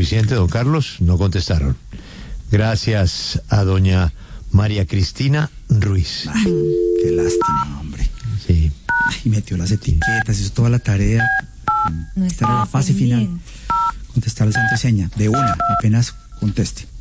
suficiente, don Carlos, no contestaron. Gracias a doña María Cristina Ruiz. Ay, qué lástima, hombre. Sí. Ay, metió las etiquetas, hizo toda la tarea. No Esta era la fase final. Contestar el santo y seña, de una, apenas conteste.